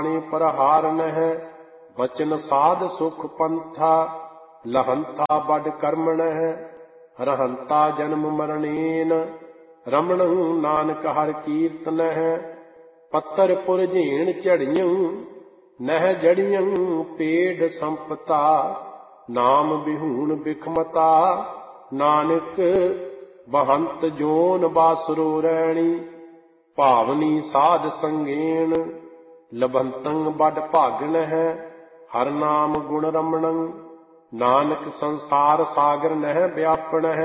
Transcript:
ਪ੍ਰਹਾਰਨ ਹੈ। ਬਚਨ ਸਾਧ ਸੁਖ ਪੰਥਾ ਲਹੰਤਾ ਬਡ ਕਰਮਣ ਹੈ। ਰਹੰਤਾ ਜਨਮ ਮਰਣੇਨ ਰਮਣ ਨਾਨਕ ਹਰਿ ਕੀਰਤਨ ਹੈ। ਪੱਤਰ ਪੁਰਝੇਣ ਝੜੀਆਂ ਨਹਿ ਜੜੀਆਂ ਪੇੜ ਸੰਪਤਾ ਨਾਮ ਬਿਹੂਣ ਬਿਖਮਤਾ ਨਾਨਕ ਬਹੰਤ ਜੋਨ ਬਾਸੁਰੋ ਰੈਣੀ। ਭਾਵਨੀ ਸਾਧ ਸੰਗੇਣ ਲਭੰਤੰ ਬਡ ਭਾਗਣ ਹੈ। ਹਰ ਨਾਮ ਗੁਣ ਰਮਣੰ ਨਾਨਕ ਸੰਸਾਰ ਸਾਗਰ ਨਹਿ ਵਿਆਪਣ ਹੈ।